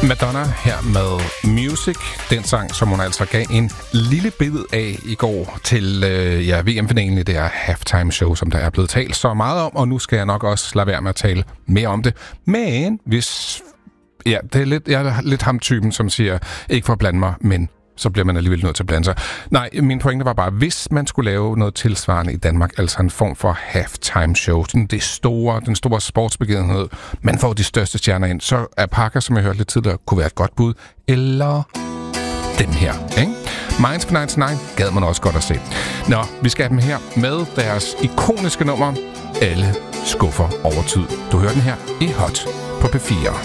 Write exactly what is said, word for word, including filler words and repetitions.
Madonna her med Music. Den sang, som hun altså gav en lille bid af i går til øh, ja, V M-finalen i det her halftime show, som der er blevet talt så meget om, og nu skal jeg nok også lade være med at tale mere om det. Men hvis... Ja, det er lidt, jeg er lidt ham typen, som siger, ikke for at blande mig, men så bliver man alligevel nødt til at blande sig. Nej, min pointe var bare, hvis man skulle lave noget tilsvarende i Danmark, altså en form for halftime show, det store, den store sportsbegivenhed, man får de største stjerner ind, så er Parker, som jeg hørte lidt tidligere, kunne være et godt bud. Eller den her, ikke? Minds for nioghalvfems gad man også godt at se. Nå, vi skal have dem her med deres ikoniske nummer, Alle skuffer over tid. Du hører den her i Hot på P fire.